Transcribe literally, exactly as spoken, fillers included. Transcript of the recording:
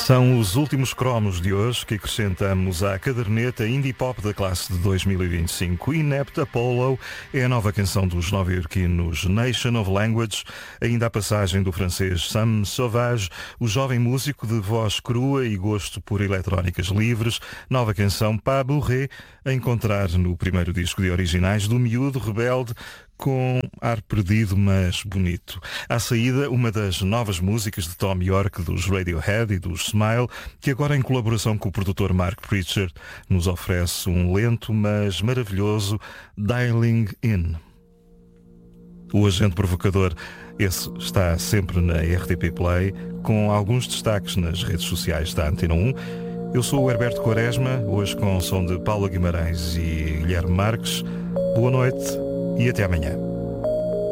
São os últimos cromos de hoje que acrescentamos à caderneta Indie Pop da classe de dois mil e vinte e cinco. Inept Apollo é a nova canção dos nova-iorquinos Nation of Language, ainda a passagem do francês Sam Sauvage, o jovem músico de voz crua e gosto por eletrónicas livres, nova canção Pas Bourré, a encontrar no primeiro disco de originais do miúdo rebelde, com ar perdido, mas bonito. À saída, uma das novas músicas de Tom York, dos Radiohead e dos Smile, que agora em colaboração com o produtor Mark Pritchard nos oferece um lento, mas maravilhoso Dialing In. O agente provocador, esse está sempre na R T P Play, com alguns destaques nas redes sociais da Antena um. Eu sou o Herberto Quaresma, hoje com o som de Paula Guimarães e Guilherme Marques. Boa noite e até amanhã.